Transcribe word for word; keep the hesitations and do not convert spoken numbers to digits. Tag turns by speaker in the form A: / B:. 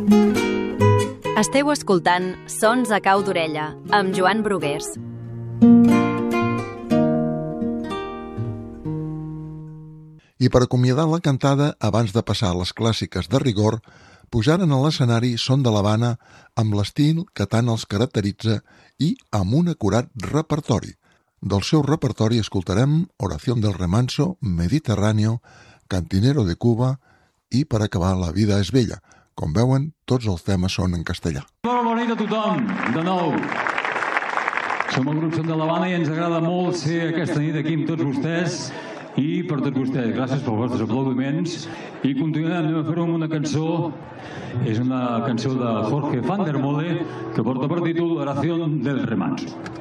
A: Esteu escoltant Sons a cau d'orella, amb Joan Brugués.
B: I per acomiadar la cantada, abans de passar a les clàssiques de rigor, pujaren a l'escenari Son de l'Havana amb l'estil que tant els caracteritza i amb un acurat repertori. Del seu repertori escoltarem Oración del Remanso, Mediterráneo, Cantinero de Cuba i, per acabar, La vida és bella. Com veuen, tots els temes són en castellà.
C: Molt bona nit a tothom, de nou. Som el grup Son de l'Havana i ens agrada molt ser aquesta nit aquí amb tots vostès i per tots vostès. Gràcies pels vostres aplaudiments. I continuem, anem a fer-ho amb una cançó. És una cançó de Jorge van der Mole que porta per títol Oración del Remanso.